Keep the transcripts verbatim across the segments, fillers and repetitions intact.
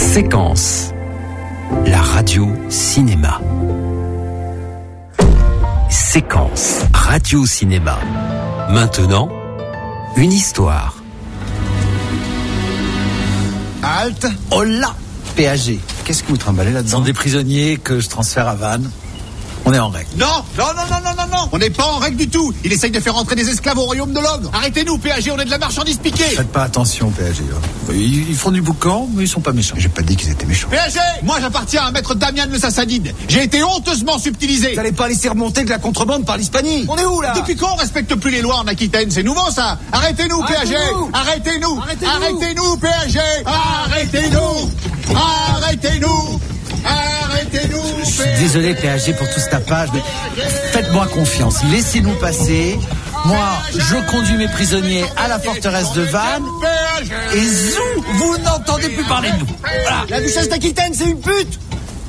Séquence, la radio cinéma. Séquence, radio cinéma. Maintenant, une histoire. Halte, oh là, P A G. Qu'est-ce que vous trimballez là-dedans? Ce sont des prisonniers que je transfère à Vannes. On est en règle. Non, non, non, non, non, non, non. On n'est pas en règle du tout. Il essaye de faire entrer des esclaves au royaume de l'ogre. Arrêtez-nous, P A G, on est de la marchandise piquée. Faites pas attention, P A G. Ils, ils font du boucan, mais ils sont pas méchants. J'ai pas dit qu'ils étaient méchants. P A G, moi j'appartiens à maître Damian le Sassanide. J'ai été honteusement subtilisé. Vous n'allez pas laisser remonter de la contrebande par l'Hispanie. On est où là? Depuis quand on respecte plus les lois en Aquitaine? C'est nouveau ça. Arrêtez-nous, P A G. Arrêtez-nous. Arrêtez-nous. Arrêtez-nous, P A G. Arrêtez-nous. Arrêtez-nous. Arrêtez-nous. Je suis désolé, P A G, pour tout ce tapage, mais faites-moi confiance. Laissez-nous passer. Moi, je conduis mes prisonniers à la forteresse de Vannes. Et zou, vous n'entendez plus parler de nous. Voilà. La duchesse d'Aquitaine, c'est une pute.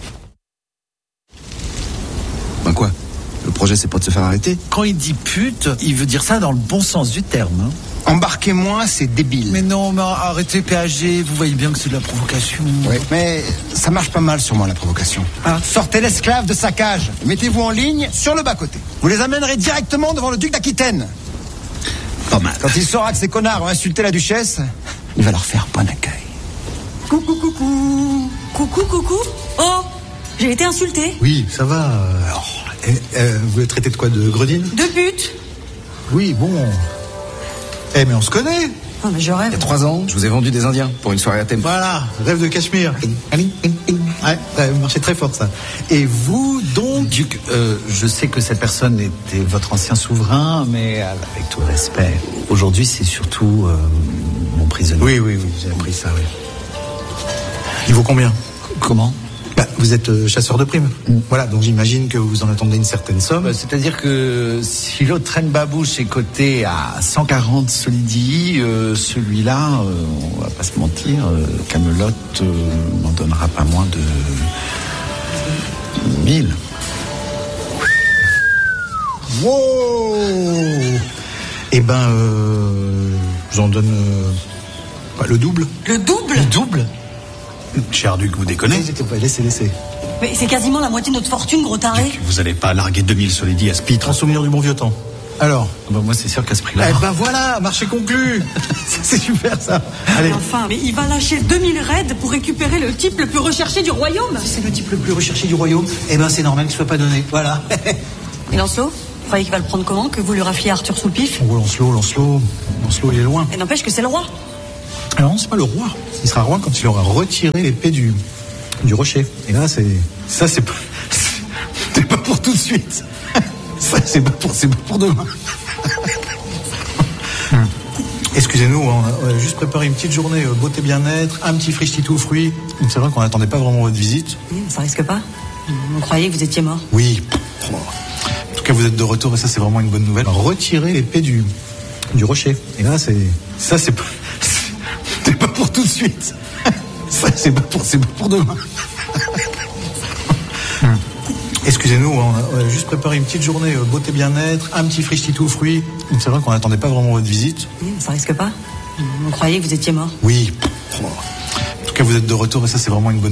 Ben quoi? Le projet, c'est pas de se faire arrêter. Quand il dit pute, il veut dire ça dans le bon sens du terme. Hein. Embarquez-moi, c'est débile. Mais non, mais arrêtez, P A G. Vous voyez bien que c'est de la provocation. Oui, mais ça marche pas mal sur moi, la provocation. Ah, sortez l'esclave de sa cage. Mettez-vous en ligne sur le bas-côté. Vous les amènerez directement devant le duc d'Aquitaine. Pas mal. Quand il saura que ces connards ont insulté la duchesse, il va leur faire bon accueil. Coucou, coucou. Coucou, coucou. Oh, j'ai été insultée. Oui, ça va. Alors, eh, eh, vous êtes traité de quoi? De gredine? De pute. Oui, bon. Eh, mais on se connaît. Oh, mais je rêve. Il y a trois ans, je vous ai vendu des Indiens pour une soirée à thème. Voilà, rêve de Cachemire. Ouais, ça marchait très fort, ça. Et vous, donc... Duc, euh, je sais que cette personne était votre ancien souverain, mais avec tout le respect, aujourd'hui, c'est surtout euh, mon prisonnier. Oui, oui, oui, j'ai appris ça, oui. Il vaut combien? Comment? Bah, vous êtes euh, chasseur de primes. Mm. Voilà, donc j'imagine que vous en attendez une certaine somme. Bah, c'est-à-dire que si l'autre traîne babouche est coté à cent quarante solidi, euh, celui-là, euh, on va pas se mentir, euh, Camelot euh, n'en donnera pas moins de mille. Wow. Eh ben, euh, j'en donne euh, bah, le double. Le double? Le double? Cher Duc, vous déconnez? Laissez, laissez. Mais c'est quasiment la moitié de notre fortune, gros taré. Duc, vous allez pas larguer deux mille solidi à ce pitre en souvenir du bon vieux temps. Alors bah, moi, c'est sûr qu'à ce prix-là... Eh ben voilà, marché conclu. C'est super, ça. Allez. Mais enfin, mais il va lâcher deux mille raids pour récupérer le type le plus recherché du royaume. Si c'est le type le plus recherché du royaume, eh ben c'est normal qu'il soit pas donné. Voilà. Et Lancelot, vous croyez qu'il va le prendre comment? Que vous lui raffiez Arthur sous le pif? Oh, Lancelot, Lancelot. Lancelot, il est loin. Et n'empêche que c'est le roi. Alors non, c'est pas le roi. Il sera roi quand il aura retiré l'épée du, du rocher. Et là, c'est... Ça, c'est pas... C'est pas pour tout de suite. Ça, c'est pas pour, c'est pas pour demain. Excusez-nous, on a, on a juste préparé une petite journée euh, beauté bien-être, un petit frichtitou fruits. C'est vrai qu'on n'attendait pas vraiment votre visite. Oui, ça risque pas. Vous croyez que vous étiez mort? Oui. En tout cas, vous êtes de retour et ça, c'est vraiment une bonne nouvelle. Retirer l'épée du, du rocher. Et là, c'est... Ça, c'est pas... C'est pas pour tout de suite. Ça, c'est pas pour, c'est pas pour demain. Excusez-nous, on a, on a juste préparé une petite journée euh, beauté bien-être, un petit frichtitou fruits. C'est vrai qu'on n'attendait pas vraiment votre visite. Oui, ça risque pas. Vous croyez que vous étiez mort? Oui. En tout cas, vous êtes de retour et ça, c'est vraiment une bonne